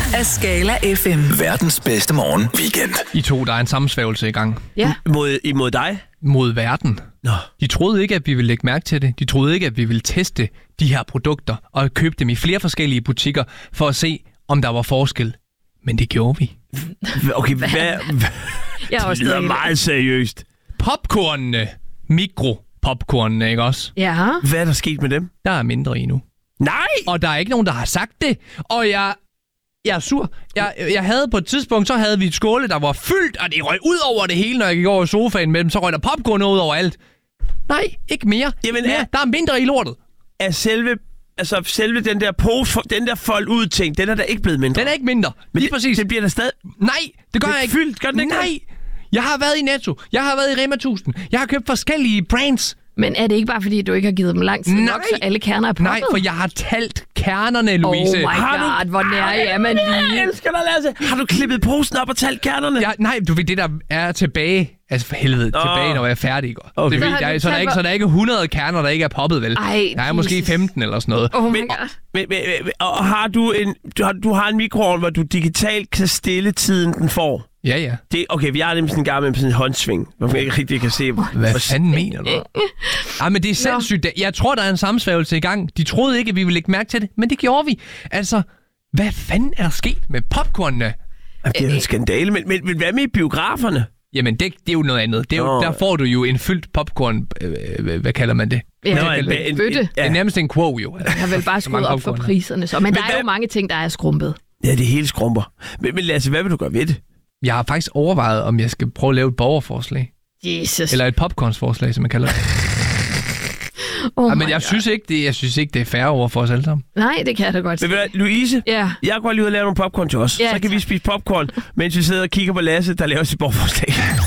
af Skala FM. Verdens bedste morgen weekend. I to, der er en sammensvævelse i gang. Ja. Mod dig? Mod verden. Nå. De troede ikke, at vi ville lægge mærke til det. De troede ikke, at vi ville teste de her produkter og købe dem i flere forskellige butikker for at se, om der var forskel. Men det gjorde vi. Okay, hvad? Jeg er også Det lyder meget seriøst. Popcornene. Mikropopcornene, ikke også? Ja. Hvad er der sket med dem? Der er mindre i nu. Nej! Og der er ikke nogen, der har sagt det. Og jeg er sur. Jeg havde på et tidspunkt, så havde vi et skåle, der var fyldt, og det røg ud over det hele, når jeg gik over i sofaen med dem. Så røg der popcorn ud over alt. Nej, ikke mere. Jamen, der er mindre i lortet. Er selve den der pose, den der fold ud ting, den er der ikke blevet mindre. Den er ikke mindre. Men lige præcis. Det bliver der stadig... Nej, det gør Det er jeg ikke. fyldt, gør den ikke? Nej. Jeg har været i Netto. Jeg har været i Rema 1000. Jeg har købt forskellige brands. Men er det ikke bare, fordi du ikke har givet dem lang tid nok, så alle kerner er poppet? Nej, for jeg har talt kernerne, Louise. Oh my god, hvor nær er man lige. Jeg elsker dig, Lasse. Har du klippet posen op og talt kernerne? Nej, du ved, det der er tilbage. Altså for helvede, tilbage, når jeg er færdig. Okay. Det ved, så der er ikke 100 kerner, der ikke er poppet, vel? Ej, der er måske 15 eller sådan noget. Oh my god. Og har du har en mikroovn, hvor du digitalt kan stille tiden, den får? Ja. Okay, vi har nemlig sådan en gang med sådan en håndsving, hvor man ikke rigtig kan se... Hvad fanden mener du? Men det er sindssygt. Jeg tror, der er en sammensværgelse i gang. De troede ikke, at vi ville lægge mærke til det, men det gjorde vi. Altså, hvad fanden er der sket med popcornene? Det er en skandale, men hvad med i biograferne? Jamen, det er jo noget andet. Det er jo, der får du jo en fyldt popcorn... hvad kalder man det? Ja, en bøtte. Det er nærmest en quo, jo. Jeg har vel bare skruet op for priserne. Så. Men der er jo mange ting, der er skrumpet. Ja, det hele skrumper. Men Lasse, hvad vil du gøre ved det? Jeg har faktisk overvejet, om jeg skal prøve at lave et borgerforslag. Jesus. Eller et popcornsforslag, som man kalder det. Men jeg synes ikke, det er fair over for os alle sammen. Nej, det kan jeg da godt se. Men Louise, ja. Jeg går lige ud og lave nogle popcorn til os. Ja, så kan vi spise popcorn, mens vi sidder og kigger på Lasse, der laver sit borgerforslag.